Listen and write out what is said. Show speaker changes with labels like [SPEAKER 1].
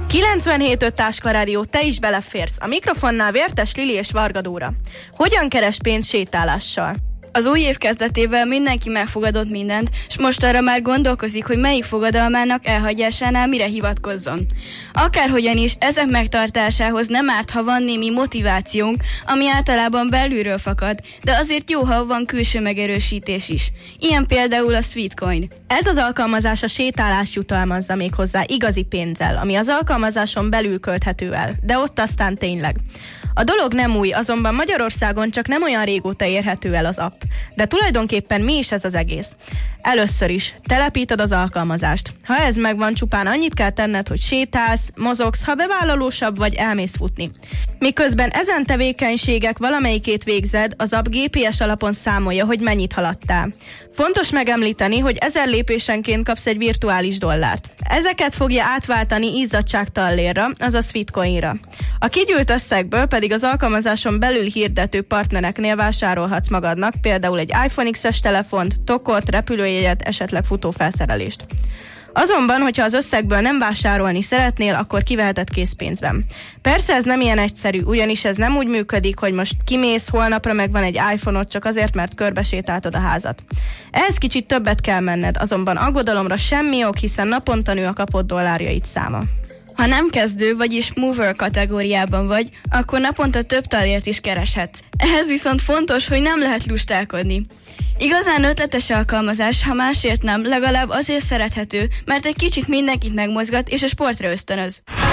[SPEAKER 1] 97.5 Táska Rádió, te is beleférsz. A mikrofonnál Vértes Lili és Varga Dóra. Hogyan keres pénzt sétálással?
[SPEAKER 2] Az új év kezdetével mindenki megfogadott mindent, és most arra már gondolkozik, hogy melyik fogadalmának elhagyásánál mire hivatkozzon. Akárhogyan is, ezek megtartásához nem árt, ha van némi motivációnk, ami általában belülről fakad, de azért jó, ha van külső megerősítés is. Ilyen például a Sweetcoin.
[SPEAKER 1] Ez az alkalmazás a sétálást jutalmazza még hozzá igazi pénzzel, ami az alkalmazáson belül költhető el, de ott aztán tényleg. A dolog nem új, azonban Magyarországon csak nem olyan régóta érhető el az app. De tulajdonképpen mi is ez az egész? Először is telepíted az alkalmazást. Ha ez megvan, csupán annyit kell tenned, hogy sétálsz, mozogsz, ha bevállalósabb vagy, elmész futni. Miközben ezen tevékenységek valamelyikét végzed, az app GPS alapon számolja, hogy mennyit haladtál. Fontos megemlíteni, hogy 1000 lépésenként kapsz egy virtuális dollárt. Ezeket fogja átváltani izzadságtallérra, azaz Sweetcoinra. A kigyűlt összegből pedig az alkalmazáson belül hirdető partnereknél vásárolhatsz magadnak, például egy iPhone X-es telefont, tokot, repülőjegyet, esetleg futófelszerelést. Azonban, hogyha az összegből nem vásárolni szeretnél, akkor kiveheted készpénzben. Persze ez nem ilyen egyszerű, ugyanis ez nem úgy működik, hogy most kimész, holnapra megvan egy iPhone-od csak azért, mert körbesétáltad a házat. Ehhez kicsit többet kell menned, azonban aggodalomra semmi ok, hiszen naponta nő a kapott dollárjaid száma.
[SPEAKER 2] Ha nem kezdő, vagyis mover kategóriában vagy, akkor naponta több tallért is kereshetsz. Ehhez viszont fontos, hogy nem lehet lustálkodni. Igazán ötletes alkalmazás, ha másért nem, legalább azért szerethető, mert egy kicsit mindenkit megmozgat és a sportra ösztönöz.